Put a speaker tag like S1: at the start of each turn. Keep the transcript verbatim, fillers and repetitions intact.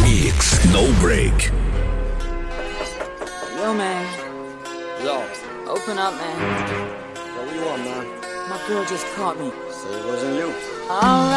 S1: Mix, no break.
S2: Yo, man.
S3: Yo.
S2: Open up, man.
S3: Yo, what you want, man?
S2: My girl just caught me.
S3: Say it wasn't you.
S2: Alright.